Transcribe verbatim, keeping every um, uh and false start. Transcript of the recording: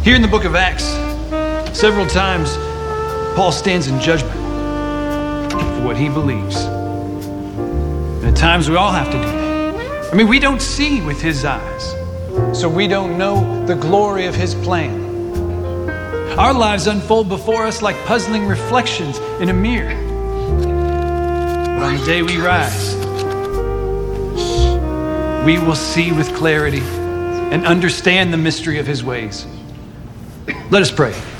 Here in the book of Acts, several times, Paul stands in judgment for what he believes. And at times we all have to do that. I mean, we don't see with his eyes, so we don't know the glory of his plan. Our lives unfold before us like puzzling reflections in a mirror. But on the day we rise, we will see with clarity and understand the mystery of his ways. Let us pray.